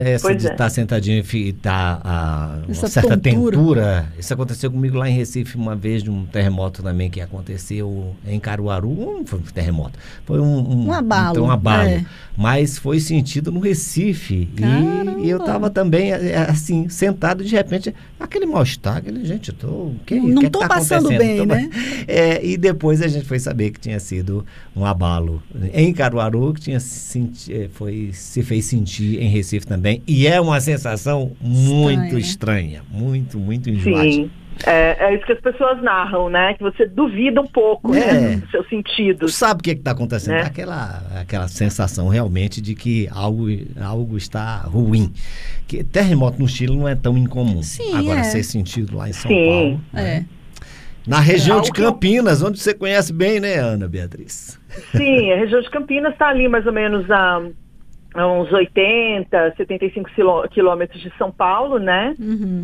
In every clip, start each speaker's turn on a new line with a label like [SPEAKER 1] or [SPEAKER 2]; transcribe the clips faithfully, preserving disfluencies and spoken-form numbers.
[SPEAKER 1] Essa
[SPEAKER 2] Pois
[SPEAKER 1] de
[SPEAKER 2] é.
[SPEAKER 1] estar sentadinho e dar a, uma
[SPEAKER 3] Essa
[SPEAKER 1] certa
[SPEAKER 3] tontura.
[SPEAKER 1] tentura. Isso aconteceu comigo lá em Recife uma vez, de um terremoto também que aconteceu em Caruaru. Não foi um terremoto, foi um, um,
[SPEAKER 3] Um abalo,
[SPEAKER 1] Um, um abalo.
[SPEAKER 3] é.
[SPEAKER 1] Mas foi sentido no Recife.
[SPEAKER 3] Caramba.
[SPEAKER 1] E, e eu estava também, é, assim, sentado, de repente, aquele mal-estar, aquele, gente, eu tô... Que,
[SPEAKER 3] Não
[SPEAKER 1] que
[SPEAKER 3] tô
[SPEAKER 1] que tá
[SPEAKER 3] passando
[SPEAKER 1] acontecendo?
[SPEAKER 3] bem,
[SPEAKER 1] Tô-
[SPEAKER 3] né?
[SPEAKER 1] É, e depois a gente foi saber que tinha sido um abalo em Caruaru, que tinha senti, eh, foi, se fez sentir em Recife também. E é uma sensação muito
[SPEAKER 3] Estranha,
[SPEAKER 1] estranha,
[SPEAKER 3] né?
[SPEAKER 1] muito, muito enjoada.
[SPEAKER 2] Sim. É, é isso que as pessoas narram, né? Que você duvida um pouco,
[SPEAKER 1] É.
[SPEAKER 2] né, dos seus
[SPEAKER 1] Tu
[SPEAKER 2] sentidos.
[SPEAKER 1] sabe o que está acontecendo?
[SPEAKER 2] Né?
[SPEAKER 1] Aquela, aquela sensação realmente de que algo, algo está ruim. Que terremoto no Chile não é tão incomum.
[SPEAKER 3] Sim,
[SPEAKER 1] Agora,
[SPEAKER 3] é.
[SPEAKER 1] ser sentido lá em São
[SPEAKER 2] Sim.
[SPEAKER 1] Paulo.
[SPEAKER 3] É.
[SPEAKER 1] né? Na região
[SPEAKER 2] Algo
[SPEAKER 1] de
[SPEAKER 2] que eu-
[SPEAKER 1] Campinas, onde você conhece bem, né, Ana Beatriz?
[SPEAKER 2] Sim, a região de Campinas está ali mais ou menos a, a uns oitenta, setenta e cinco quilô- quilômetros de São Paulo, né?
[SPEAKER 3] Uhum.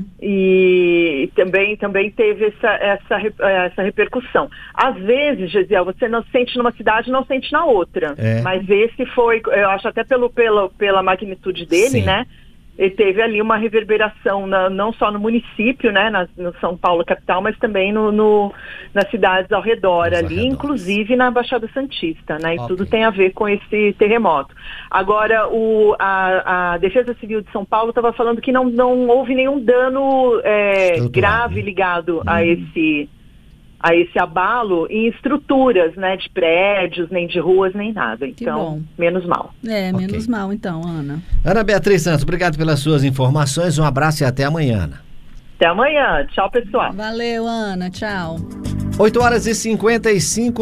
[SPEAKER 2] E também, também teve essa, essa, re- essa repercussão. Às vezes, Gesiel, você não sente numa cidade, não sente na outra.
[SPEAKER 1] É.
[SPEAKER 2] Mas esse foi, eu acho até pelo, pela, pela magnitude dele,
[SPEAKER 1] Sim.
[SPEAKER 2] né? Ele teve ali uma reverberação na- não só no município, né, na, no São Paulo capital, mas também no, no- nas cidades ao redor
[SPEAKER 1] Nos
[SPEAKER 2] ali,
[SPEAKER 1] arredores.
[SPEAKER 2] inclusive na Baixada Santista, né, e
[SPEAKER 1] Ok.
[SPEAKER 2] tudo tem a ver com esse terremoto. Agora, o, a, a Defesa Civil de São Paulo estava falando que não, não houve nenhum dano é,
[SPEAKER 1] Estrutural,
[SPEAKER 2] grave
[SPEAKER 1] né?
[SPEAKER 2] ligado a esse a esse abalo em estruturas, né, de prédios, nem de ruas, nem nada.
[SPEAKER 3] Que
[SPEAKER 2] Então,
[SPEAKER 3] bom.
[SPEAKER 2] menos mal.
[SPEAKER 3] É,
[SPEAKER 1] Ok.
[SPEAKER 3] menos mal então, Ana.
[SPEAKER 1] Ana Beatriz Santos, obrigado pelas suas informações. Um abraço e até amanhã, Ana.
[SPEAKER 2] Até amanhã. Tchau, pessoal.
[SPEAKER 3] Valeu, Ana. Tchau.
[SPEAKER 1] oito horas e cinquenta e cinco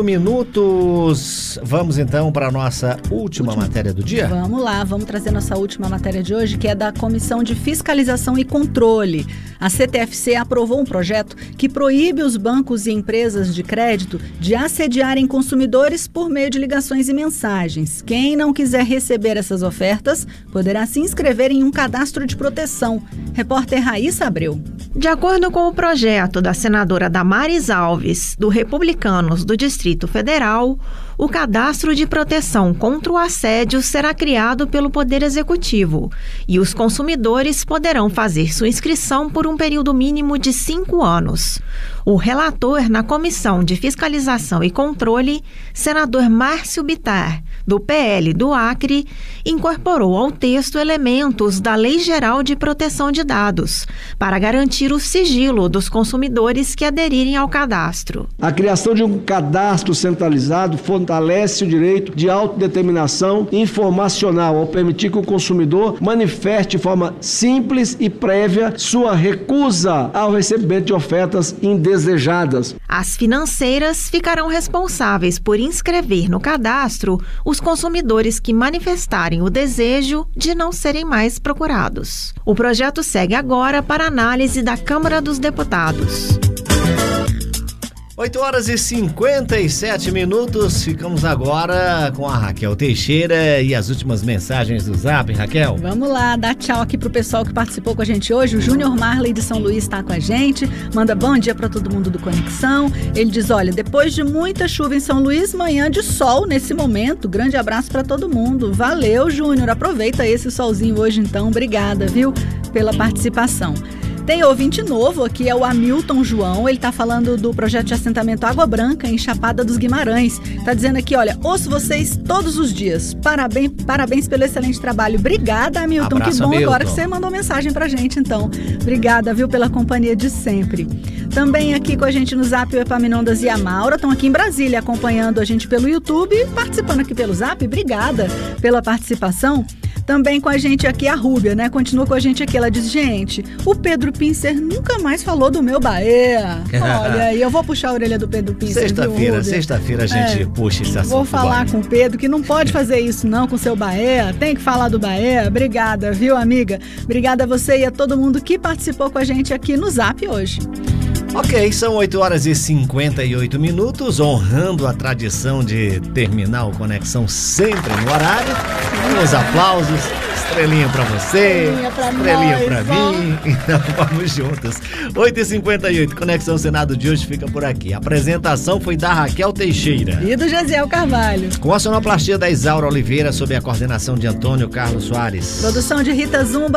[SPEAKER 1] minutos. Vamos então para a nossa última,
[SPEAKER 3] Última.
[SPEAKER 1] matéria do dia?
[SPEAKER 3] Vamos lá, vamos trazer nossa última matéria de hoje, que é da Comissão de Fiscalização e Controle. A C T F C aprovou um projeto que proíbe os bancos e empresas de crédito de assediarem consumidores por meio de ligações e mensagens. Quem não quiser receber essas ofertas poderá se inscrever em um cadastro de proteção. Repórter Raíssa Abreu.
[SPEAKER 4] De acordo com o projeto da senadora Damares Alves, do Republicanos do Distrito Federal, o cadastro de proteção contra o assédio será criado pelo Poder Executivo e os consumidores poderão fazer sua inscrição por um período mínimo de cinco anos. O relator na Comissão de Fiscalização e Controle, senador Márcio Bittar, do P L do Acre, incorporou ao texto elementos da Lei Geral de Proteção de Dados para garantir o sigilo dos consumidores que aderirem ao cadastro.
[SPEAKER 5] A criação de um cadastro centralizado fortalece o direito de autodeterminação informacional ao permitir que o consumidor manifeste de forma simples e prévia sua recusa ao recebimento de ofertas indesejadas.
[SPEAKER 4] As financeiras ficarão responsáveis por inscrever no cadastro os consumidores que manifestarem o desejo de não serem mais procurados. O projeto segue agora para análise da Câmara dos Deputados.
[SPEAKER 1] oito horas e cinquenta e sete minutos. Ficamos agora com a Raquel Teixeira e as últimas mensagens do Zap. Raquel.
[SPEAKER 3] Vamos lá, dar tchau aqui pro pessoal que participou com a gente hoje. O Júnior Marley de São Luís está com a gente. Manda bom dia para todo mundo do Conexão. Ele diz, olha, depois de muita chuva em São Luís, manhã de sol nesse momento. Grande abraço para todo mundo. Valeu, Júnior. Aproveita esse solzinho hoje então. Obrigada, viu, pela participação. Tem ouvinte novo aqui, é o Hamilton João, ele tá falando do projeto de assentamento Água Branca em Chapada dos Guimarães. Tá dizendo aqui, olha, ouço vocês todos os dias. Parabéns, parabéns pelo excelente trabalho. Obrigada, Hamilton.
[SPEAKER 1] Abraço,
[SPEAKER 3] que bom
[SPEAKER 1] Hamilton.
[SPEAKER 3] agora que você mandou mensagem pra gente, então. Obrigada, viu, pela companhia de sempre. Também aqui com a gente no Zap o Epaminondas e a Maura, estão aqui em Brasília acompanhando a gente pelo YouTube e participando aqui pelo Zap. Obrigada pela participação. Também com a gente aqui a Rúbia, né? Continua com a gente aqui. Ela diz, gente, o Pedro Pincer nunca mais falou do meu Bahia. Olha aí, eu vou puxar a orelha do Pedro Pincer.
[SPEAKER 1] Sexta-feira, sexta-feira a gente
[SPEAKER 3] É.
[SPEAKER 1] puxa esse assunto.
[SPEAKER 3] Vou falar
[SPEAKER 1] Bahia.
[SPEAKER 3] com o Pedro que não pode fazer isso não com o seu Bahia. Tem que falar do Bahia. Obrigada, viu, amiga? Obrigada a você e a todo mundo que participou com a gente aqui no Zap hoje.
[SPEAKER 1] Ok, são oito horas e cinquenta e oito minutos, honrando a tradição de terminar o Conexão sempre no horário. Uns aplausos, estrelinha pra você,
[SPEAKER 3] Estrelinha pra
[SPEAKER 1] estrelinha
[SPEAKER 3] nós,
[SPEAKER 1] pra mim. Então vamos juntos. oito e cinquenta e oito, Conexão Senado de hoje fica por aqui. A apresentação foi da Raquel Teixeira
[SPEAKER 3] E do Gesiel Carvalho.
[SPEAKER 1] com a sonoplastia da Isaura Oliveira, sob a coordenação de Antônio Carlos Soares.
[SPEAKER 3] Produção de Rita Zumba.